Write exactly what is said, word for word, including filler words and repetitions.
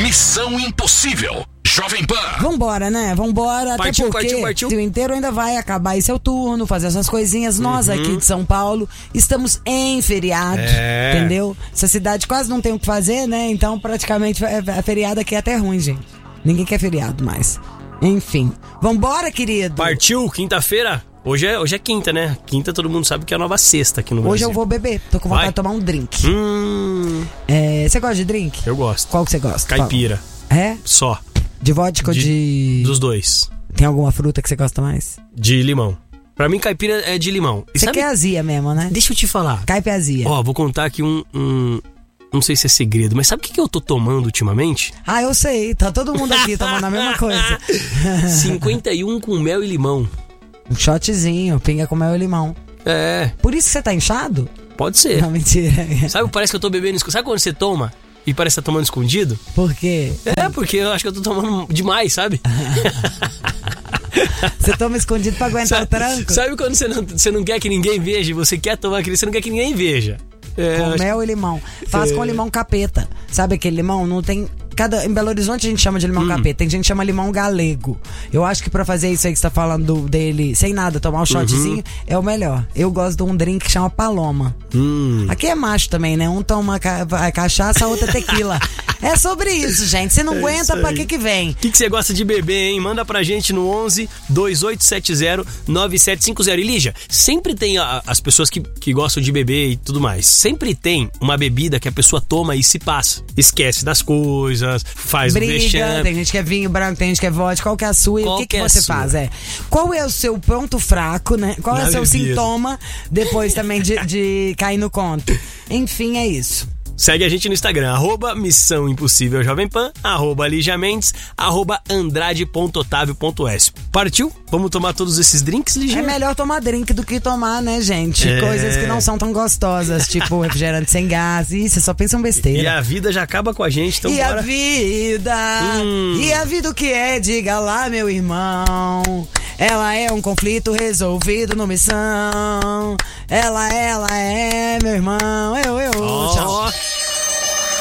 Missão Impossível. Jovem Pan. Vambora, né? Vambora, Partiu, até porque partiu, partiu. o dia inteiro ainda vai acabar esse seu turno, fazer essas coisinhas. Nós Uhum. aqui de São Paulo estamos em feriado, É. entendeu? Essa cidade quase não tem o que fazer, né? Então praticamente a feriado aqui é até ruim, gente. Ninguém quer feriado mais. Enfim, vambora, querido. Partiu, quinta-feira. Hoje é, hoje é quinta, né? Quinta todo mundo sabe que é a nova sexta aqui no Brasil. Hoje eu vou beber, tô com vontade Vai. de tomar um drink. Hum, É, você gosta de drink? eu gosto. Qual que você gosta? Caipira. Fala. É? Só. De vodka ou De- de... Dos dois. Tem alguma fruta que você gosta mais? De limão. Pra mim, caipira é de limão. E Você sabe- quer azia mesmo, né? Deixa eu te falar. Caipe azia. Ó, vou contar aqui um, um... Não sei se é segredo, mas sabe o que, que eu tô tomando ultimamente? Ah, eu sei. Tá todo mundo aqui tomando a mesma coisa. cinquenta e um com mel e limão. Um shotzinho, pinga com mel e limão. É, Por isso que você tá inchado? pode ser. Não, mentira. Sabe, parece que eu tô bebendo... esco- Sabe quando você toma e parece que tá tomando escondido? Por quê? É, porque eu acho que eu tô tomando demais, sabe? Você toma escondido pra aguentar o tranco? Sabe quando você não, você não quer que ninguém veja e você quer tomar aquele, você não quer que ninguém veja? É, Com acho- mel e limão. Faz É. com limão capeta. Sabe aquele limão? Não tem... Cada, em Belo Horizonte a gente chama de limão Hum. capeta. Tem gente que chama limão galego. Eu acho que pra fazer isso aí que você tá falando dele sem nada, tomar um shotzinho, é o melhor. Eu gosto de um drink que chama Paloma. Hum. Aqui é macho também, né? Um toma ca vai, cachaça, a outra tequila. É sobre isso, gente. Se não É aguenta, isso pra aí. que que vem? O que, que você gosta de beber, hein? Manda pra gente no onze, dois oito sete zero, nove sete cinco zero. E Lígia, sempre tem a- as pessoas que, que gostam de beber e tudo mais. Sempre tem uma bebida que a pessoa toma e se passa. Esquece das coisas, faz o Briga, vexame. tem gente que é vinho branco, tem gente que é vodka. Qual que é a sua e Qual o que, que que é a você sua? faz? É. Qual é o seu ponto fraco, né? Qual é Na o seu bebida. sintoma depois também de, de cair no conto? Enfim, é isso. Segue a gente no Instagram, arroba Missão Impossível Jovem Pan, arroba Lígia Mendes, arroba Andrade ponto Otávio ponto S. Partiu? Vamos tomar todos esses drinks, Lígia? É melhor tomar drink do que tomar, né, gente? É. Coisas que não são tão gostosas, tipo refrigerante sem gás. Ih, você só pensa em besteira. E a vida já acaba com a gente, então E bora. a vida, Hum. e a vida o que é? Diga lá, meu irmão. Ela é um conflito resolvido no Missão. Ela, ela é, meu irmão. Eu, eu, Ó, tchau.